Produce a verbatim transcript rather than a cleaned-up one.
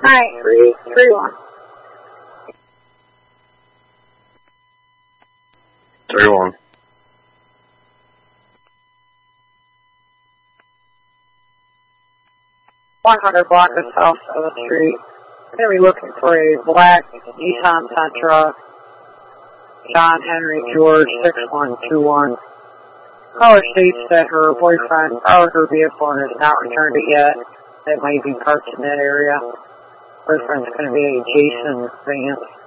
Hi, three, three, one. Three, one. one hundred block of South South Street. I'm going to be looking for a black Nissan Sentra, John Henry George six one two one. Caller states that her boyfriend borrowed her vehicle and has not returned it yet. It might be parked in that area. Boyfriend's going to be a Jason Vance.